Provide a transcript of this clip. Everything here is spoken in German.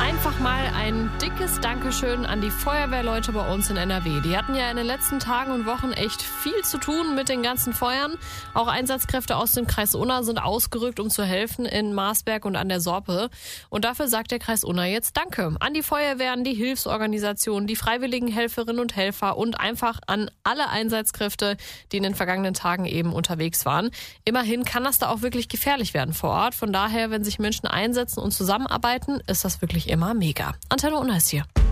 Einfach mal ein dickes Dankeschön an die Feuerwehrleute bei uns in NRW. Die hatten ja in den letzten Tagen und Wochen echt viel zu tun mit den ganzen Feuern. Auch Einsatzkräfte aus dem Kreis Unna sind ausgerückt, um zu helfen in Marsberg und an der Sorpe. Und dafür sagt der Kreis Unna jetzt Danke an die Feuerwehren, die Hilfsorganisationen, die freiwilligen Helferinnen und Helfer und einfach an alle Einsatzkräfte, die in den vergangenen Tagen eben unterwegs waren. Immerhin kann das da auch wirklich gefährlich werden vor Ort. Von daher, wenn sich Menschen einsetzen und zusammenarbeiten, ist das wirklich immer mega. Antenne Unna ist hier.